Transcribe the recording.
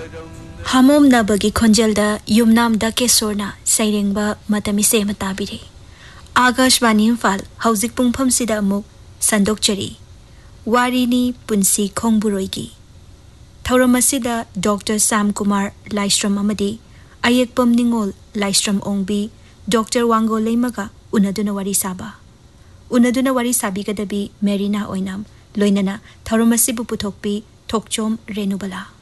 हामोमनाबगी खोंजेलदा युमनामदा केसोरना सैरेंगबा मतमिसे मताबिरे आकाशवाणी इम्फाल हौजिक पुंगफमसिदा अमुक संदोकचरी वारीनी पुंसी खोंगबुरोइगी थौरमसिदा डॉक्टर साम कुमार लाइस्ट्रम अमदी अयेकपम निंगोल लाइस्ट्रम ओंबी डॉक्टर वांगो लेमगा उनदुना वारी साबिगदबी मेरीना ओइनाम लोइनना थौरमसिबु पुथोकपी थोकचोम रेनुबला।